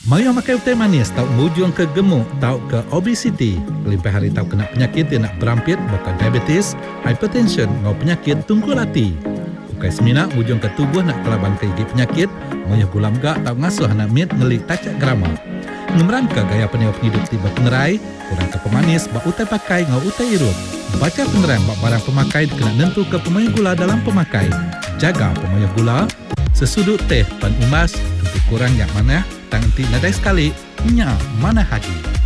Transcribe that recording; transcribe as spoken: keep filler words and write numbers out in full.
Mayo makai utai manis tau mujung ke gemuk tau ke obesiti. Limpai hari tau kena penyakit yang nak berampit bakal diabetes, hypertension ngau penyakit tungkul hati. Ukai semina mujung ke tubuh nak kelaban ke gigi penyakit, moyah gulam gak tau ngasuh nak mit ngelik tacak grama. Ngemeran ke gaya peniup hidup tiba pengerai, kurang ke pemanis bak utai pakai ngau utai irut. Baca pengerai bak barang pemakai kena nentu ke pemayuh gula dalam pemakai. Jaga pemayuh gula, sesudut teh pan umas, tentu kurang yang mana, tang enti nadai sekali, nya mana hagi.